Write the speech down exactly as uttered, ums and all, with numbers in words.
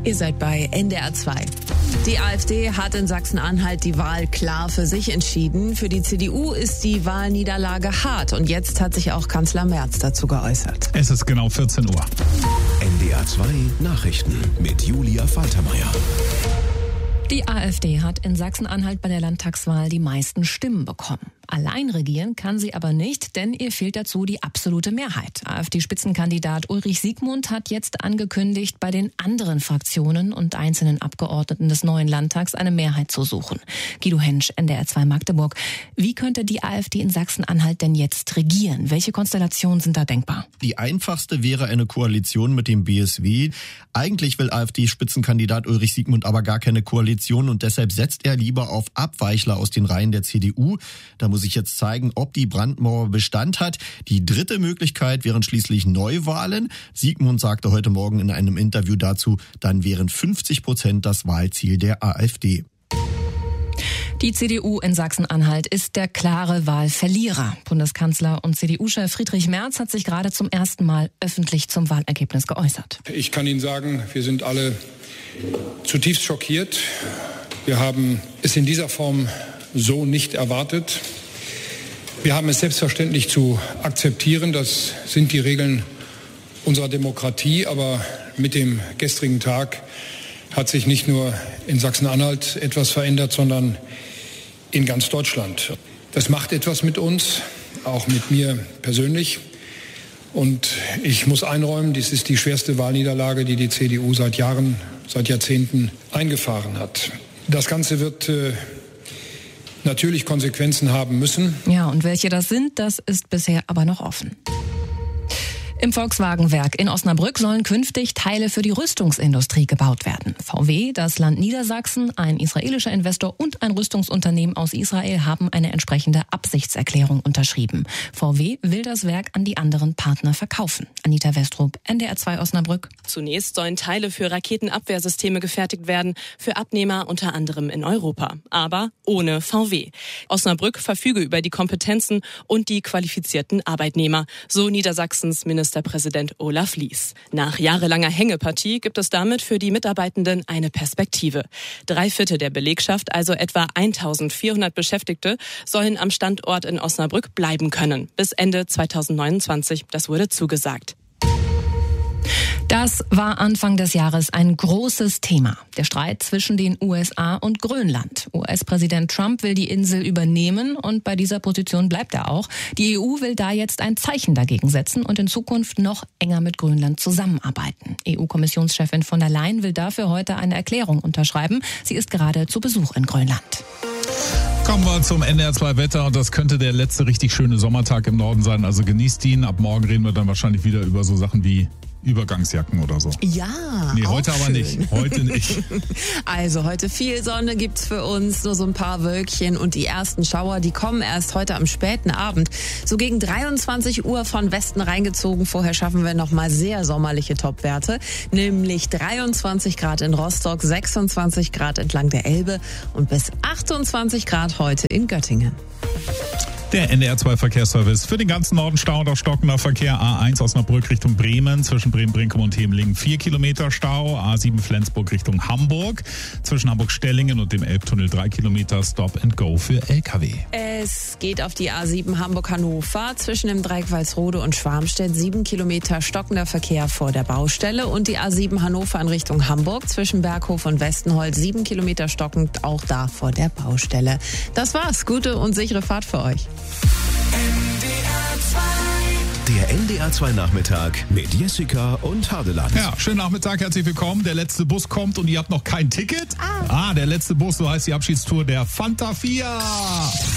Ihr seid bei N D R zwei. Die AfD hat in Sachsen-Anhalt die Wahl klar für sich entschieden. Für die C D U ist die Wahlniederlage hart. Und jetzt hat sich auch Kanzler Merz dazu geäußert. Es ist genau vierzehn Uhr. N D R zwei Nachrichten mit Julia Faltermeier. Die AfD hat in Sachsen-Anhalt bei der Landtagswahl die meisten Stimmen bekommen. Allein regieren kann sie aber nicht, denn ihr fehlt dazu die absolute Mehrheit. AfD-Spitzenkandidat Ulrich Siegmund hat jetzt angekündigt, bei den anderen Fraktionen und einzelnen Abgeordneten des neuen Landtags eine Mehrheit zu suchen. Guido Hensch, N D R zwei Magdeburg. Wie könnte die AfD in Sachsen-Anhalt denn jetzt regieren? Welche Konstellationen sind da denkbar? Die einfachste wäre eine Koalition mit dem B S W. Eigentlich will AfD-Spitzenkandidat Ulrich Siegmund aber gar keine Koalition und deshalb setzt er lieber auf Abweichler aus den Reihen der C D U. Da muss ich jetzt zeigen, ob die Brandmauer Bestand hat. Die dritte Möglichkeit wären schließlich Neuwahlen. Siegmund sagte heute Morgen in einem Interview dazu, dann wären fünfzig Prozent das Wahlziel der AfD. Die C D U in Sachsen-Anhalt ist der klare Wahlverlierer. Bundeskanzler und C D U-Chef Friedrich Merz hat sich gerade zum ersten Mal öffentlich zum Wahlergebnis geäußert. Ich kann Ihnen sagen, wir sind alle zutiefst schockiert. Wir haben es in dieser Form so nicht erwartet. Wir haben es selbstverständlich zu akzeptieren. Das sind die Regeln unserer Demokratie. Aber mit dem gestrigen Tag hat sich nicht nur in Sachsen-Anhalt etwas verändert, sondern in ganz Deutschland. Das macht etwas mit uns, auch mit mir persönlich. Und ich muss einräumen, dies ist die schwerste Wahlniederlage, die die C D U seit Jahren, seit Jahrzehnten eingefahren hat. Das Ganze wird äh, natürlich Konsequenzen haben müssen. Ja, und welche das sind, das ist bisher aber noch offen. Im Volkswagenwerk in Osnabrück sollen künftig Teile für die Rüstungsindustrie gebaut werden. V W, das Land Niedersachsen, ein israelischer Investor und ein Rüstungsunternehmen aus Israel haben eine entsprechende Absichtserklärung unterschrieben. V W will das Werk an die anderen Partner verkaufen. Anita Westrup, N D R zwei Osnabrück. Zunächst sollen Teile für Raketenabwehrsysteme gefertigt werden, für Abnehmer unter anderem in Europa, aber ohne V W. Osnabrück verfüge über die Kompetenzen und die qualifizierten Arbeitnehmer, so Niedersachsens Ministerpräsident Olaf Lies. Nach jahrelanger Hängepartie gibt es damit für die Mitarbeitenden eine Perspektive. Drei Viertel der Belegschaft, also etwa eintausendvierhundert Beschäftigte, sollen am Standort in Osnabrück bleiben können. Bis Ende zweitausendneunundzwanzig, das wurde zugesagt. Das war Anfang des Jahres ein großes Thema. Der Streit zwischen den U S A und Grönland. U S-Präsident Trump will die Insel übernehmen und bei dieser Position bleibt er auch. Die E U will da jetzt ein Zeichen dagegen setzen und in Zukunft noch enger mit Grönland zusammenarbeiten. E U-Kommissionschefin von der Leyen will dafür heute eine Erklärung unterschreiben. Sie ist gerade zu Besuch in Grönland. Kommen wir zum N D R zwei Wetter und das könnte der letzte richtig schöne Sommertag im Norden sein. Also genießt ihn. Ab morgen reden wir dann wahrscheinlich wieder über so Sachen wie Übergangsjacken oder so. Ja, Nee, heute auch aber schön. nicht. Heute nicht. Also heute viel Sonne gibt's für uns, nur so ein paar Wölkchen und die ersten Schauer, die kommen erst heute am späten Abend. So gegen dreiundzwanzig Uhr von Westen reingezogen. Vorher schaffen wir nochmal sehr sommerliche Topwerte, nämlich dreiundzwanzig Grad in Rostock, sechsundzwanzig Grad entlang der Elbe und bis achtundzwanzig Grad heute in Göttingen. Der N D R zwei Verkehrsservice für den ganzen Norden Stau und auch stockender Verkehr. A eins Osnabrück Richtung Bremen, zwischen Bremen-Brinkum und Hemlingen vier Kilometer Stau. A sieben Flensburg Richtung Hamburg, zwischen Hamburg-Stellingen und dem Elbtunnel drei Kilometer Stop and Go für L K W. Es geht auf die A sieben Hamburg-Hannover, zwischen dem Dreieck Walsrode und Schwarmstedt sieben Kilometer stockender Verkehr vor der Baustelle und die A sieben Hannover in Richtung Hamburg, zwischen Berghof und Westenholz sieben Kilometer stockend, auch da vor der Baustelle. Das war's, gute und sichere Fahrt für euch. Der N D R zwei Nachmittag mit Jessica und Hadeland. Ja, schönen Nachmittag, herzlich willkommen. Der letzte Bus kommt und ihr habt noch kein Ticket? Ah, ah der letzte Bus, so heißt die Abschiedstour der Fanta vier.